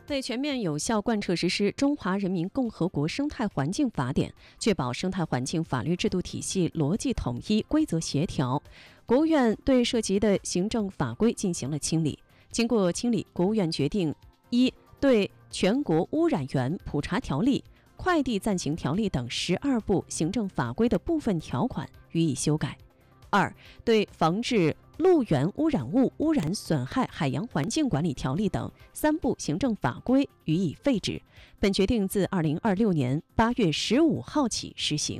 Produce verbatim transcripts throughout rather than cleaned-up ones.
为全面有效贯彻实施《中华人民共和国生态环境法典》，确保生态环境法律制度体系逻辑统一、规则协调，国务院对涉及的行政法规进行了清理。经过清理，国务院决定：一、对全国污染源普查条例、快递暂行条例等十二部行政法规的部分条款予以修改；二、对防治陆源污染物污染损害海洋环境管理条例等三部行政法规予以废止。本决定自二零二六年八月十五号起施行。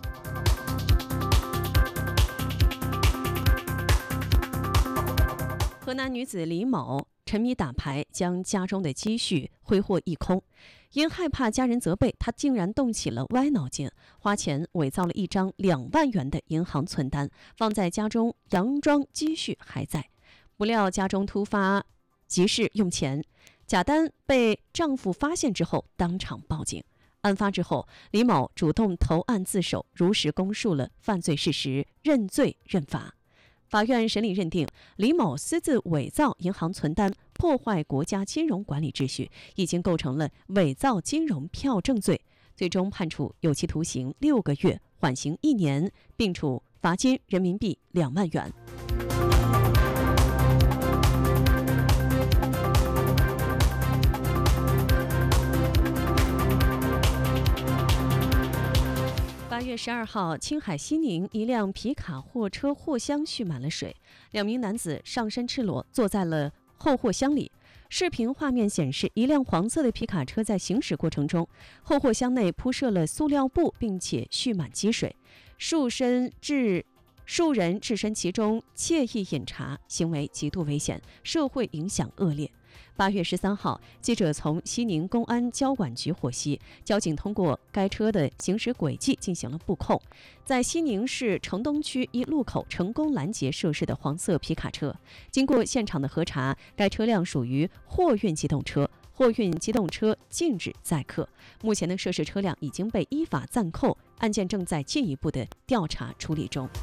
河南女子李某沉迷打牌，将家中的积蓄挥霍一空。因害怕家人责备，她竟然动起了歪脑筋，花钱伪造了一张两万元的银行存单，放在家中，佯装积蓄还在。不料家中突发急事用钱，假单被丈夫发现之后，当场报警。案发之后，李某主动投案自首，如实供述了犯罪事实，认罪认罚。法院审理认定，李某私自伪造银行存单，破坏国家金融管理秩序，已经构成了伪造金融票证罪，最终判处有期徒刑六个月，缓刑一年，并处罚金人民币两万元。八月十二号，青海西宁一辆皮卡货车货箱蓄满了水，两名男子上身赤裸，坐在了后货箱里。视频画面显示，一辆黄色的皮卡车在行驶过程中，后货箱内铺设了塑料布，并且蓄满积水，数身置数人置身其中，惬意饮茶，行为极度危险，社会影响恶劣。八月十三号，记者从西宁公安交管局获悉，交警通过该车的行驶轨迹进行了布控，在西宁市城东区一路口成功拦截涉事的黄色皮卡车。经过现场的核查，该车辆属于货运机动车，货运机动车禁止载客。目前的涉事车辆已经被依法暂扣，案件正在进一步的调查处理中。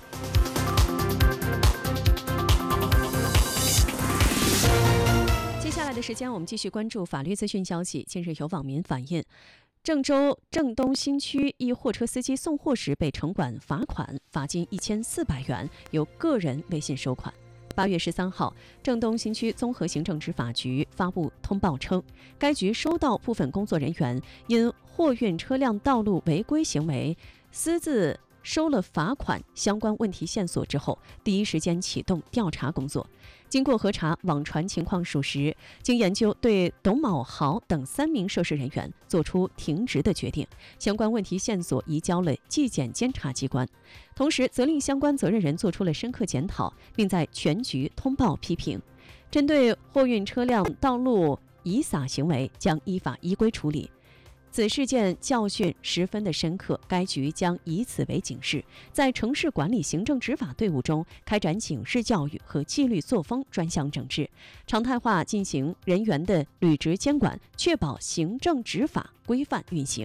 接下来的时间，我们继续关注法律资讯消息。近日有网民反映，郑州郑东新区一货车司机送货时被城管罚款，罚金一千四百元，由个人微信收款。八月十三号，郑东新区综合行政执法局发布通报称，该局收到部分工作人员因货运车辆道路违规行为私自收了罚款相关问题线索之后，第一时间启动调查工作。经过核查，网传情况属实，经研究，对董某豪等三名涉事人员作出停职的决定，相关问题线索移交了纪检监察机关，同时责令相关责任人作出了深刻检讨，并在全局通报批评。针对货运车辆道路遗撒行为，将依法依规处理。此事件教训十分的深刻，该局将以此为警示，在城市管理行政执法队伍中开展警示教育和纪律作风专项整治，常态化进行人员的履职监管，确保行政执法规范运行。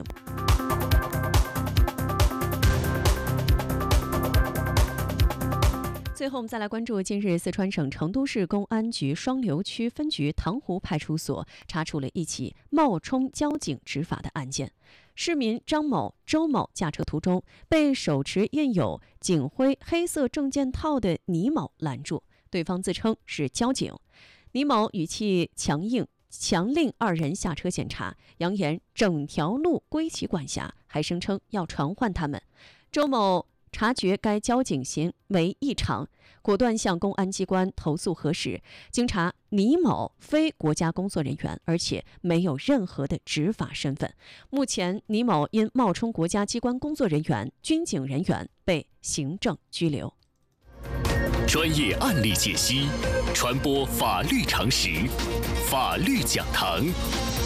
最后，我们再来关注近日四川省成都市公安局双流区分局塘湖派出所查处了一起冒充交警执法的案件。市民张某、周某驾车途中被手持印有警徽黑色证件套的倪某拦住，对方自称是交警。倪某语气强硬，强令二人下车检查，扬言整条路归其管辖，还声称要传唤他们。周某察觉该交警行为异常，果断向公安机关投诉核实。经查，倪某非国家工作人员，而且没有任何的执法身份。目前，倪某因冒充国家机关工作人员、军警人员被行政拘留。 专业案例解析，传播法律常识，法律讲堂。